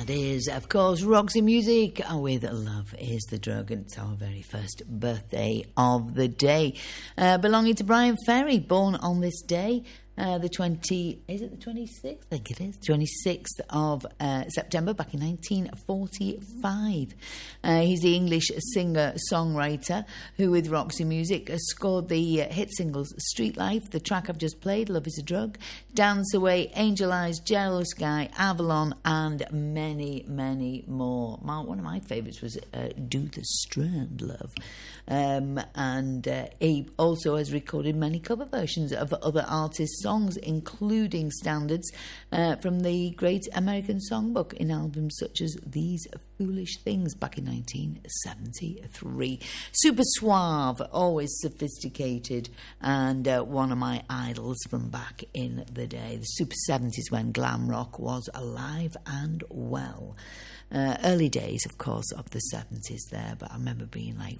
That is, of course, Roxy Music with Love is the Drug, and it's our very first birthday of the day. Belonging to Brian Ferry, born on this day, is it the 26th? I think it is. 26th of September, back in 1945. He's the English singer-songwriter who, with Roxy Music, scored the hit singles Street Life, the track I've just played, Love is a Drug, Dance Away, Angel Eyes, Jello Sky, Avalon, and many, many more. One of my favourites was Do the Strand, Love. And he also has recorded many cover versions of other artists' songs, including standards from the Great American Songbook in albums such as These Foolish Things back in 1973. Super suave, always sophisticated, and one of my idols from back in the day. The Super 70s when glam rock was alive and well. Early days, of course, of the 70s there, but I remember being like,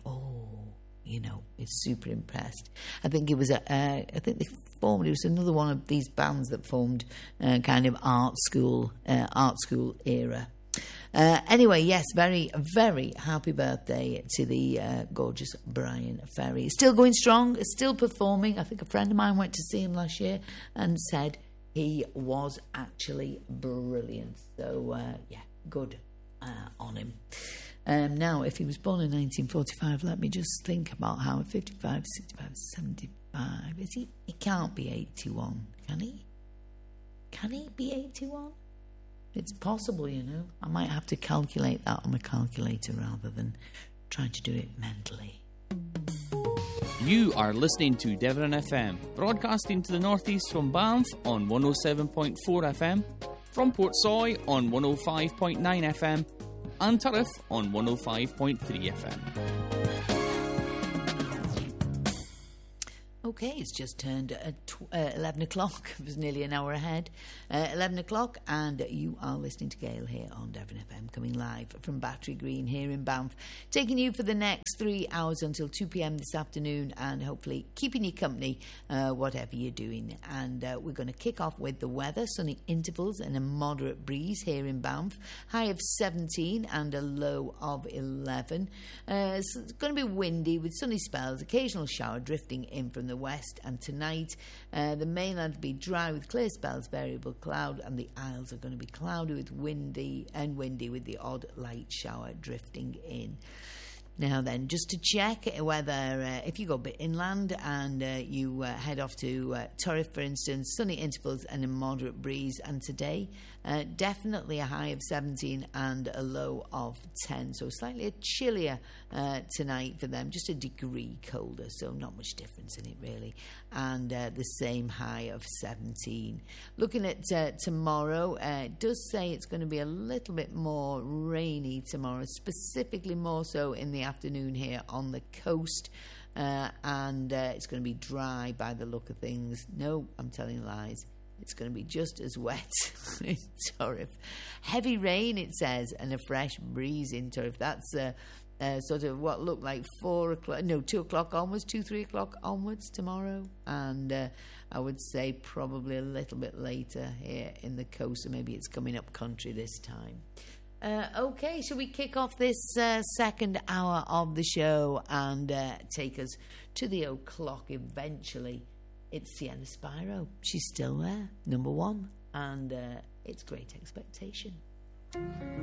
it's super impressed. I think it was it was another one of these bands that formed kind of art school era. Anyway, yes, very, very happy birthday to the gorgeous Brian Ferry. Still going strong, still performing. I think a friend of mine went to see him last year and said he was actually brilliant. So, good on him. Now, if he was born in 1945, let me just think about how 55, 65, 75... He can't be 81, can he? Can he be 81? It's possible, I might have to calculate that on my calculator rather than trying to do it mentally. You are listening to Devon FM, broadcasting to the northeast from Banff on 107.4 FM, from Portsoy on 105.9 FM, and Turriff on 105.3 FM. Okay, it's just turned 11 o'clock. It was nearly an hour ahead. 11 o'clock, and you are listening to Gail here on Devon FM, coming live from Battery Green here in Banff, taking you for the next 3 hours until 2 p.m. this afternoon, and hopefully keeping you company, whatever you're doing. And we're going to kick off with the weather, sunny intervals and a moderate breeze here in Banff, high of 17 and a low of 11. It's going to be windy with sunny spells, occasional shower drifting in from the west, and tonight the mainland will be dry with clear spells, variable cloud, and the Isles are going to be cloudy with windy with the odd light shower drifting in. Now then, just to check whether if you go a bit inland and you head off to Turriff, for instance, sunny intervals and a moderate breeze, and today definitely a high of 17 and a low of 10, so slightly chillier tonight for them, just a degree colder, so not much difference in it really, and the same high of 17. Looking at tomorrow, it does say it's going to be a little bit more rainy tomorrow, specifically more so in the afternoon here on the coast, and it's going to be dry by the look of things. No, I'm telling lies. It's going to be just as wet in Turriff. Heavy rain, it says, and a fresh breeze in Turriff. That's sort of what looked like 2 o'clock onwards, 3 o'clock onwards tomorrow. And I would say probably a little bit later here in the coast, so maybe it's coming up country this time. Okay, shall we kick off this second hour of the show and take us to the o'clock eventually? It's Sienna Spiro. She's still there, number one, and it's Great Expectation.